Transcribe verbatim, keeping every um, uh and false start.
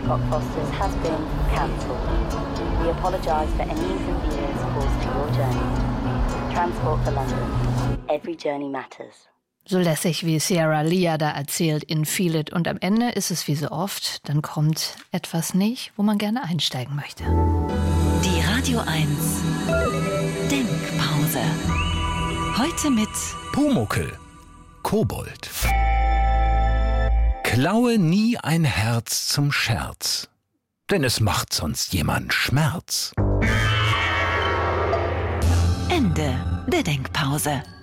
Cockfosters has been cancelled. We apologise for any inconvenience caused to your journey. Transport for London. Every journey matters. So lässig, wie Sierra Leah da erzählt in Feel It. Und am Ende ist es wie so oft, dann kommt etwas nicht, wo man gerne einsteigen möchte. Die Radio eins Denkpause. Heute mit Pumuckl, Kobold. Klaue nie ein Herz zum Scherz, denn es macht sonst jemand Schmerz. Ende der Denkpause.